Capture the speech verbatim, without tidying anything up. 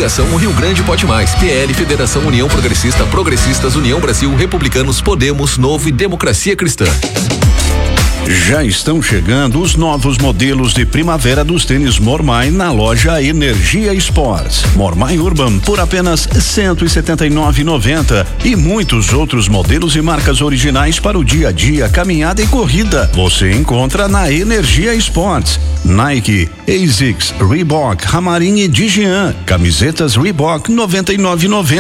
Coligação Rio Grande Pode Mais, P L, Federação União Progressista, Progressistas, União Brasil, Republicanos, Podemos, Novo e Democracia Cristã. Já estão chegando os novos modelos de primavera dos tênis Mormai na loja Energia Sports. Mormai Urban por apenas cento e setenta e nove reais e noventa centavos e muitos outros modelos e marcas originais para o dia a dia, caminhada e corrida. Você encontra na Energia Sports. Nike, Asics, Reebok, Ramarin e Digian. Camisetas Reebok noventa e nove reais e noventa centavos.